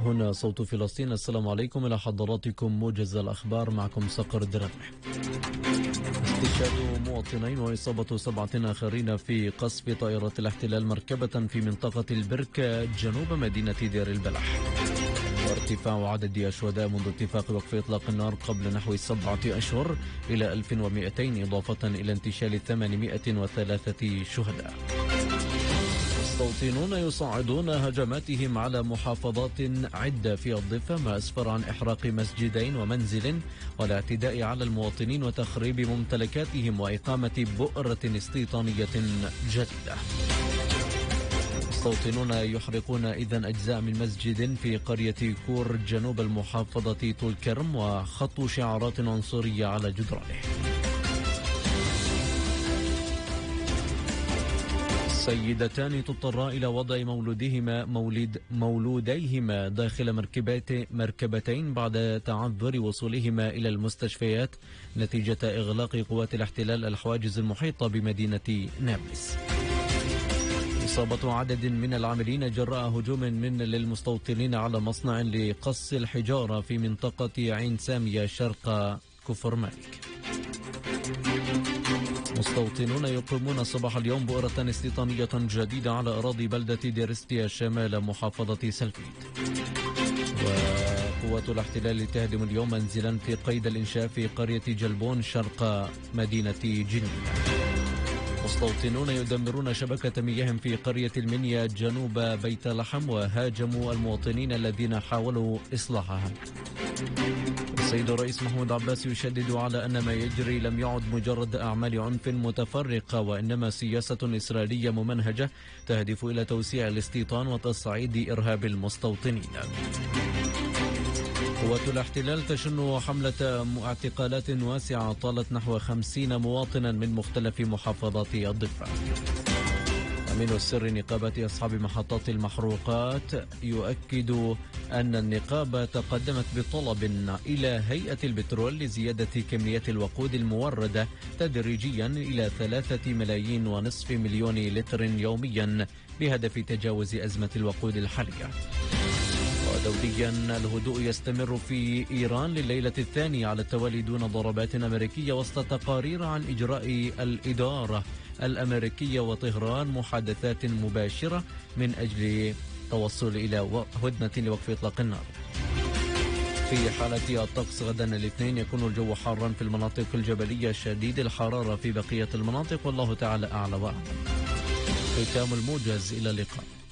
هنا صوت فلسطين. السلام عليكم، إلى حضراتكم موجز الأخبار، معكم صقر الدرامح. استشهاد مواطنين وإصابة 7 آخرين في قصف طائرة الاحتلال مركبة في منطقة البركة جنوب مدينة دير البلح، وارتفاع عدد الشهداء منذ اتفاق وقف إطلاق النار قبل نحو 7 أشهر إلى 1200، إضافة إلى انتشال 803 شهداء. مستوطنون يصعدون هجماتهم على محافظات عدة في الضفة، ما أسفر عن إحراق مسجدين ومنزل والاعتداء على المواطنين وتخريب ممتلكاتهم وإقامة بؤرة استيطانية جديدة. مستوطنون يحرقون إذن أجزاء من مسجد في قرية كور جنوب المحافظة طول كرم وخطوا شعارات عنصرية على جدرانه. سيدتان تضطرا إلى وضع مولوديهما داخل مركبتين بعد تعذر وصولهما إلى المستشفيات نتيجة إغلاق قوات الاحتلال الحواجز المحيطة بمدينة نابلس. إصابة عدد من العاملين جراء هجوم للمستوطنين على مصنع لقص الحجارة في منطقة عين سامية شرق كفر مالك. مستوطنون يقيمون صباح اليوم بؤرة استيطانية جديدة على أراضي بلدة ديرستيا شمال محافظة سلفيد. وقوات الاحتلال تهدم اليوم منزلا في قيد الإنشاء في قرية جلبون شرق مدينة جنين. مستوطنون يدمرون شبكة مياه في قرية المنيا جنوب بيت لحم وهاجموا المواطنين الذين حاولوا إصلاحها. السيد الرئيس محمود عباس يشدد على أن ما يجري لم يعد مجرد أعمال عنف متفرقة، وإنما سياسة إسرائيلية ممنهجة تهدف إلى توسيع الاستيطان وتصعيد إرهاب المستوطنين. قوات الاحتلال تشن حملة اعتقالات واسعة طالت نحو 50 مواطنا من مختلف محافظات الضفة. أمين السر نقابة أصحاب محطات المحروقات يؤكد أن النقابة تقدمت بطلب إلى هيئة البترول لزيادة كمية الوقود الموردة تدريجيا إلى 3.5 مليون لتر يوميا بهدف تجاوز أزمة الوقود الحالية. ودوليا الهدوء يستمر في إيران لليلة الثانية على التوالي دون ضربات أمريكية، وسط تقارير عن إجراء الإدارة الأمريكية وطهران محادثات مباشرة من أجل التوصل إلى هدنة لوقف إطلاق النار. في حالة الطقس غدا الاثنين يكون الجو حارا في المناطق الجبلية شديد الحرارة في بقية المناطق، والله تعالى أعلى وأعلم. ختام الموجز، إلى اللقاء.